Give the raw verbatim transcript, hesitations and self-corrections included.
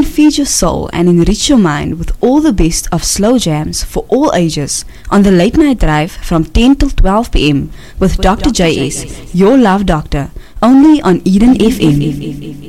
feed your soul and enrich your mind with all the best of slow jams for all ages on the Late Night Drive from ten till twelve p m with, with Doctor J S, your love doctor, only on Eden F M.